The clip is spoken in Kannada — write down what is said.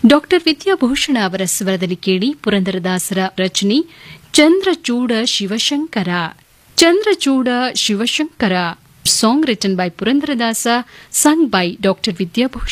ಡಾಕ್ಟರ್ ವಿದ್ಯಾಭೂಷಣ ಅವರ ಸ್ವರದಲ್ಲಿ ಕೇಳಿ ಪುರಂದರದಾಸರ ರಚನೆ Chandrachud Shivashankara. Chandrachud Shivashankara song written by Purandaradasa, sun by doctor Vidyabhushana.